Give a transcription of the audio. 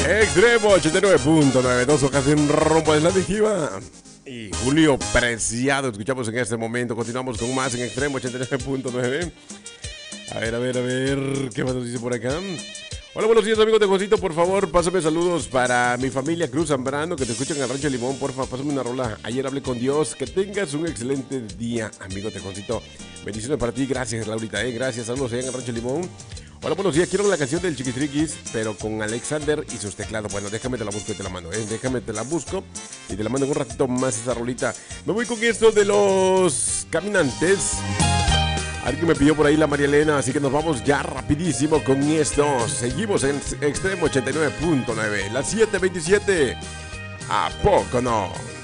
Extremo 89.9, dos hojas en rombo de la adictiva. Y Julio Preciado, escuchamos en este momento. Continuamos con más en Extremo 89.9. A ver, ¿qué más nos dice por acá? Hola, buenos días, amigos de Josito. Por favor, pásame saludos para mi familia Cruz Zambrano, que te escuchan en el Rancho Limón. Porfa, pásame una rola. Ayer hablé con Dios. Que tengas un excelente día, amigo de Josito. Bendiciones para ti. Gracias, Laurita. Gracias. Saludos allá en el Rancho Limón. Hola, buenos días. Quiero la canción del Chiquistriquis, pero con Alexander y sus teclados. Bueno, déjame te la busco y te la mando. Déjame te la busco y te la mando en un ratito más esa rolita. Me voy con esto de los Caminantes. Alguien me pidió por ahí la María Elena, así que nos vamos ya rapidísimo con esto. Seguimos en Extremo 89.9, las 7:27. ¿A poco no?